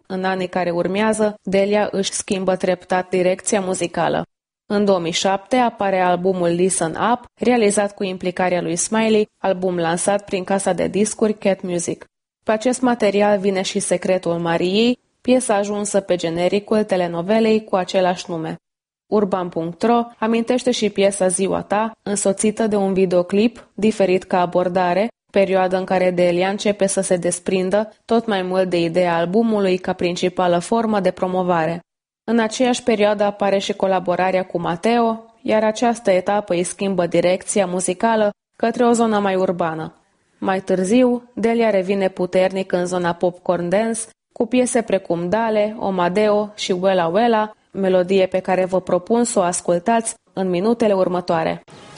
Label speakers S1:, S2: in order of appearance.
S1: În anii care urmează, Delia își schimbă treptat direcția muzicală. În 2007 apare albumul Listen Up, realizat cu implicarea lui Smiley, album lansat prin casa de discuri Cat Music. Pe acest material vine și Secretul Mariei, piesa ajunsă pe genericul telenovelei cu același nume. Urban.ro amintește și piesa Ziua ta, însoțită de un videoclip diferit ca abordare, perioadă în care Delia începe să se desprindă tot mai mult de ideea albumului ca principală formă de promovare. În aceeași perioadă apare și colaborarea cu Mateo, iar această etapă îi schimbă direcția muzicală către o zonă mai urbană. Mai târziu, Delia revine puternic în zona popcorn dance, cu piese precum Dale, Omadeo și Wella Wella, melodie pe care vă propun să o ascultați în minutele următoare.